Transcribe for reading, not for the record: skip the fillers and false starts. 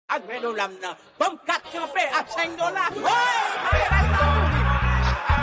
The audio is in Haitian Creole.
ak vedo lam nan. Bom 4 campé à $5. Ouais!